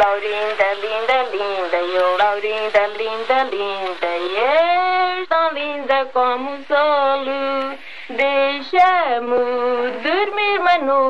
Laurinda, linda, linda, eu, Laurinda, linda, linda, e és tão linda como o sol. Deixa-me dormir uma noite.